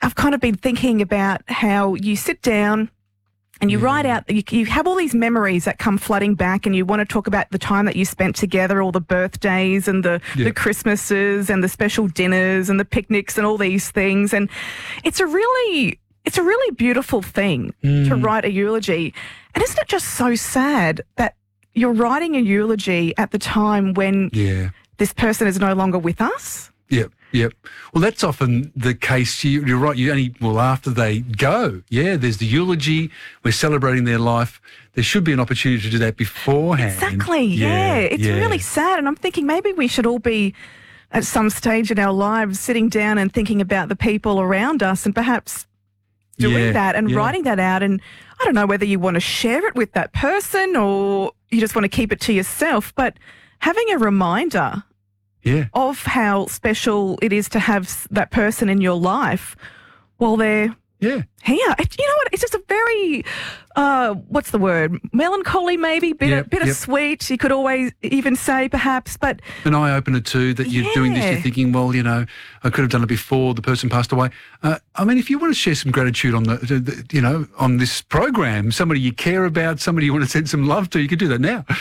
I've kind of been thinking about how you sit down and you write out, you have all these memories that come flooding back, and you want to talk about the time that you spent together, all the birthdays and the Christmases and the special dinners and the picnics and all these things. And it's a really beautiful thing to write a eulogy. And isn't it just so sad that you're writing a eulogy at the time when this person is no longer with us? Yep. Well, that's often the case. You're right. After they go, there's the eulogy. We're celebrating their life. There should be an opportunity to do that beforehand. Exactly. It's really sad. And I'm thinking maybe we should all be at some stage in our lives sitting down and thinking about the people around us and perhaps doing that and writing that out. And I don't know whether you want to share it with that person or you just want to keep it to yourself, but having a reminder of how special it is to have that person in your life while they're here. You know what? It's just a very, what's the word? Melancholy maybe, bittersweet. You could always even say perhaps, but... An eye-opener too, that you're doing this, you're thinking, well, I could have done it before the person passed away. If you want to share some gratitude on on this program, somebody you care about, somebody you want to send some love to, you could do that now.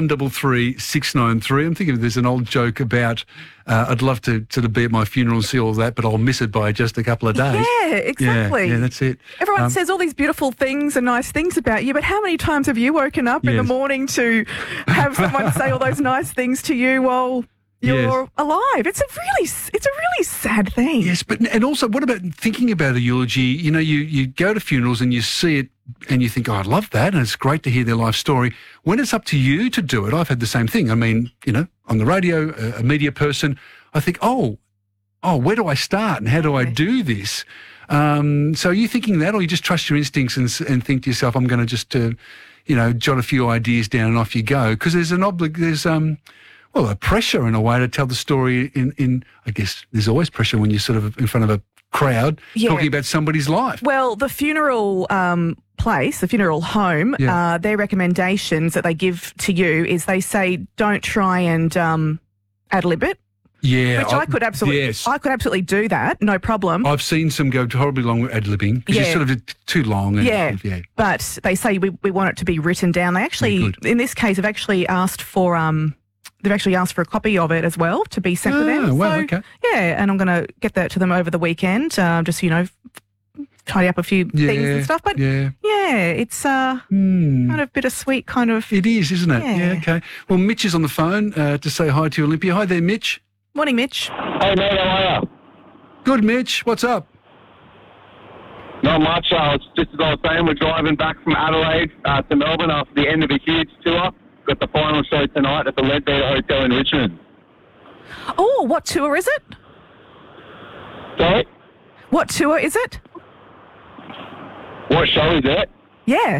133 693. I'm thinking there's an old joke about, I'd love to sort of be at my funeral and see all that, but I'll miss it by just a couple of days. Yeah, exactly. Yeah, that's it. Everyone says all these beautiful things and nice things about you, but how many times have you woken up in the morning to have someone say all those nice things to you while you're alive? It's a really sad thing. Yes, and also, what about thinking about a eulogy? You go to funerals and you see it and you think, oh, I love that, and it's great to hear their life story. When it's up to you to do it, I've had the same thing. On the radio, a media person, I think, oh, where do I start and how do I do this? So are you thinking that, or you just trust your instincts and think to yourself, I'm going to just, jot a few ideas down and off you go? Because there's a pressure in a way to tell the story in I guess there's always pressure when you're sort of in front of a crowd talking about somebody's life. Well, the funeral place, the funeral home, their recommendations that they give to you is they say don't try and ad-lib it. Yeah, which I could absolutely do that, no problem. I've seen some go horribly long with ad-libbing because it's sort of too long. And, but they say we want it to be written down. They actually, in this case, have actually asked for a copy of it as well to be sent to them. Well, okay. Yeah, and I'm going to get that to them over the weekend, just tidy up a few things and stuff. But it's kind of bittersweet, kind of. It is, isn't it? Yeah, okay. Well, Mitch is on the phone to say hi to Olympia. Hi there, Mitch. Morning, Mitch. Hey, mate, how are you? Good, Mitch. What's up? Not much. It's just as I was saying, we're driving back from Adelaide to Melbourne after the end of a huge tour. Got the final show tonight at the Leadbeater Hotel in Richmond. Oh, what tour is it? Sorry? What tour is it? What show is it? Yeah.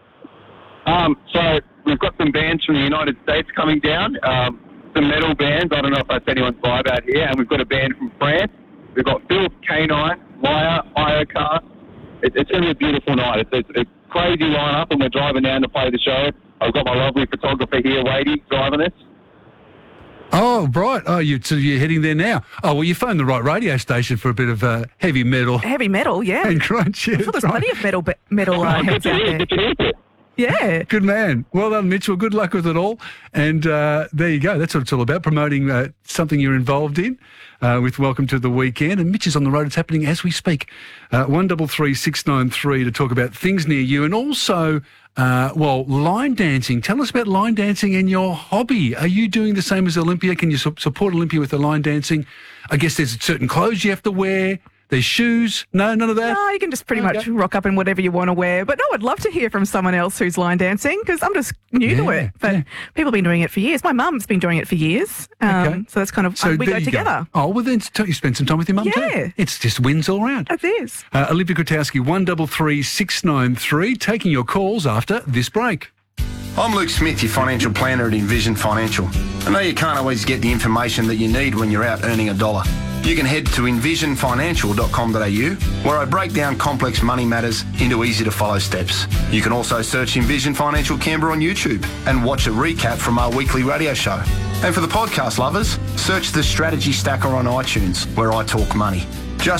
So we've got some bands from the United States coming down. Some metal bands. I don't know if that's anyone's vibe out here. And we've got a band from France. We've got Filth, K9, Lyre, Iocast. It's going to be a beautiful night. It's a crazy lineup, and we're driving down to play the show. I've got my lovely photographer here, Wadey, driving us. Oh, right. Oh, you're heading there now. Oh, well, you phoned the right radio station for a bit of heavy metal. Heavy metal, yeah. And crunch, yeah. Well, there's plenty of metal heads out there. Yeah. Good man. Well done, Mitchell. Good luck with it all. And there you go. That's what it's all about, promoting something you're involved in with Welcome to the Weekend. And Mitch is on the road. It's happening as we speak. 133 693 to talk about things near you. And also, line dancing. Tell us about line dancing and your hobby. Are you doing the same as Olympia? Can you support Olympia with the line dancing? I guess there's certain clothes you have to wear. There's shoes. No, none of that? No, you can just pretty much rock up in whatever you want to wear. But no, I'd love to hear from someone else who's line dancing because I'm just new to it. But people have been doing it for years. My mum's been doing it for years. So that's kind of, we go together. Oh, well then you spend some time with your mum too. It's just wins all round. It is. Olympia Grotowski, 133 693, taking your calls after this break. I'm Luke Smith, your financial planner at Envision Financial. I know you can't always get the information that you need when you're out earning a dollar. You can head to envisionfinancial.com.au, where I break down complex money matters into easy-to-follow steps. You can also search Envision Financial Canberra on YouTube and watch a recap from our weekly radio show. And for the podcast lovers, search The Strategy Stacker on iTunes, where I talk money.